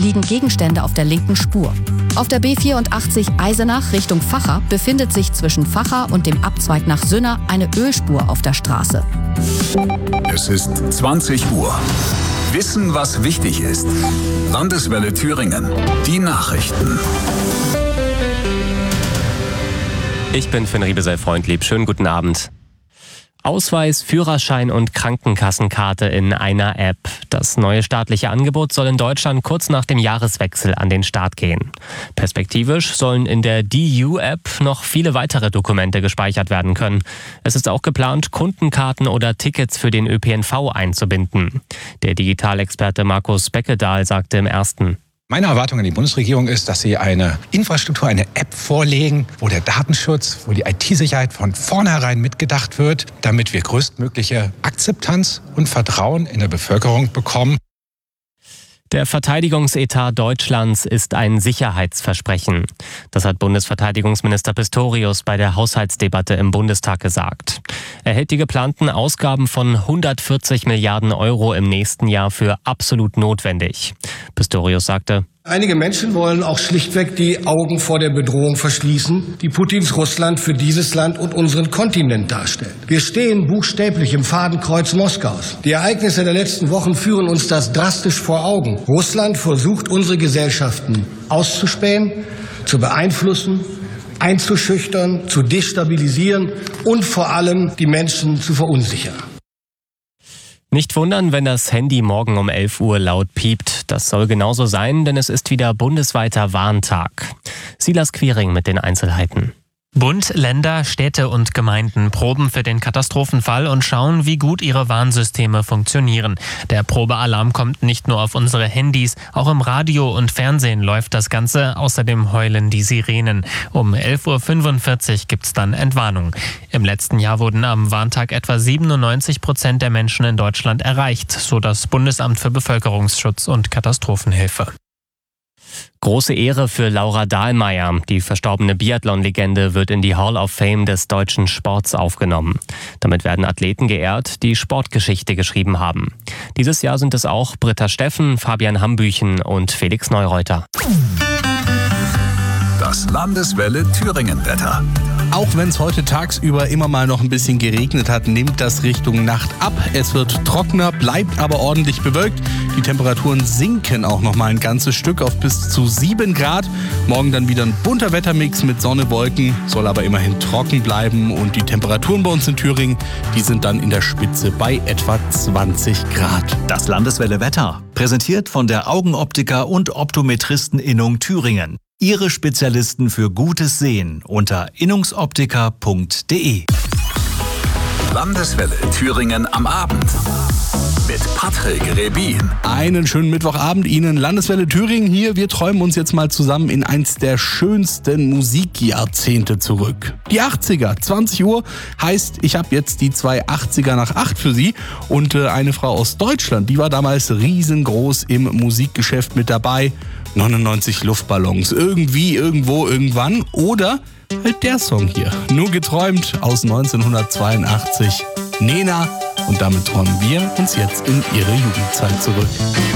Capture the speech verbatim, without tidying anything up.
liegen Gegenstände auf der linken Spur. Auf der B vierundachtzig Eisenach Richtung Vacha befindet sich zwischen Vacha und dem Abzweig nach Sünner eine Ölspur auf der Straße. Es ist zwanzig Uhr. Wissen, was wichtig ist. Landeswelle Thüringen. Die Nachrichten. Ich bin Finn Riebesell-Freundlieb. Schönen guten Abend. Ausweis, Führerschein und Krankenkassenkarte in einer App. Das neue staatliche Angebot soll in Deutschland kurz nach dem Jahreswechsel an den Start gehen. Perspektivisch sollen in der D U-App noch viele weitere Dokumente gespeichert werden können. Es ist auch geplant, Kundenkarten oder Tickets für den Ö P N V einzubinden. Der Digitalexperte Markus Beckedahl sagte im Ersten: Meine Erwartung an die Bundesregierung ist, dass sie eine Infrastruktur, eine App vorlegen, wo der Datenschutz, wo die I T-Sicherheit von vornherein mitgedacht wird, damit wir größtmögliche Akzeptanz und Vertrauen in der Bevölkerung bekommen. Der Verteidigungsetat Deutschlands ist ein Sicherheitsversprechen. Das hat Bundesverteidigungsminister Pistorius bei der Haushaltsdebatte im Bundestag gesagt. Er hält die geplanten Ausgaben von hundertvierzig Milliarden Euro im nächsten Jahr für absolut notwendig. Pistorius sagte: Einige Menschen wollen auch schlichtweg die Augen vor der Bedrohung verschließen, die Putins Russland für dieses Land und unseren Kontinent darstellt. Wir stehen buchstäblich im Fadenkreuz Moskaus. Die Ereignisse der letzten Wochen führen uns das drastisch vor Augen. Russland versucht, unsere Gesellschaften auszuspähen, zu beeinflussen, einzuschüchtern, zu destabilisieren und vor allem die Menschen zu verunsichern. Nicht wundern, wenn das Handy morgen um elf Uhr laut piept. Das soll genauso sein, denn es ist wieder bundesweiter Warntag. Silas Quiring mit den Einzelheiten. Bund, Länder, Städte und Gemeinden proben für den Katastrophenfall und schauen, wie gut ihre Warnsysteme funktionieren. Der Probealarm kommt nicht nur auf unsere Handys, auch im Radio und Fernsehen läuft das Ganze. Außerdem heulen die Sirenen. Um elf Uhr fünfundvierzig gibt's dann Entwarnung. Im letzten Jahr wurden am Warntag etwa siebenundneunzig Prozent der Menschen in Deutschland erreicht, so das Bundesamt für Bevölkerungsschutz und Katastrophenhilfe. Große Ehre für Laura Dahlmeier. Die verstorbene Biathlon-Legende wird in die Hall of Fame des deutschen Sports aufgenommen. Damit werden Athleten geehrt, die Sportgeschichte geschrieben haben. Dieses Jahr sind es auch Britta Steffen, Fabian Hambüchen und Felix Neureuter. Das Landeswelle Thüringen-Wetter. Auch wenn es heute tagsüber immer mal noch ein bisschen geregnet hat, nimmt das Richtung Nacht ab. Es wird trockener, bleibt aber ordentlich bewölkt. Die Temperaturen sinken auch noch mal ein ganzes Stück auf bis zu sieben Grad. Morgen dann wieder ein bunter Wettermix mit Sonne, Wolken, soll aber immerhin trocken bleiben. Und die Temperaturen bei uns in Thüringen, die sind dann in der Spitze bei etwa zwanzig Grad. Das Landeswelle Wetter, präsentiert von der Augenoptiker und Optometristeninnung Thüringen. Ihre Spezialisten für gutes Sehen unter innungsoptiker punkt de. Landeswelle Thüringen am Abend mit Patrick Rebin. Einen schönen Mittwochabend Ihnen, Landeswelle Thüringen hier. Wir träumen uns jetzt mal zusammen in eins der schönsten Musikjahrzehnte zurück. Die achtziger, zwanzig Uhr, heißt, ich habe jetzt die zwei achtziger nach acht für Sie. Und äh, eine Frau aus Deutschland, die war damals riesengroß im Musikgeschäft mit dabei. neunundneunzig Luftballons, irgendwie, irgendwo, irgendwann. Oder halt der Song hier, Nur geträumt aus neunzehnhundertzweiundachtzig. Nena. Und damit träumen wir uns jetzt in ihre Jugendzeit zurück.